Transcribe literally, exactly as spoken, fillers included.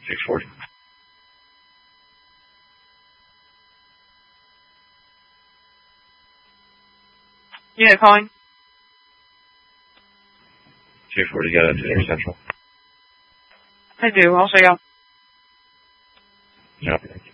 six forty. Yeah, calling. six forty, got it to Air Central. I do. I'll show you. Yeah.